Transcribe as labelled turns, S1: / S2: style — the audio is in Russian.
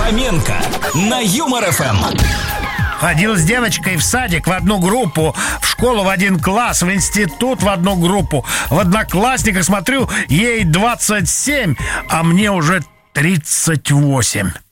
S1: Фоменко на Юмор ФМ.
S2: Ходил с девочкой в садик в одну группу, в школу в один класс, в институт в одну группу. В одноклассниках смотрю, ей 27, а мне уже 38.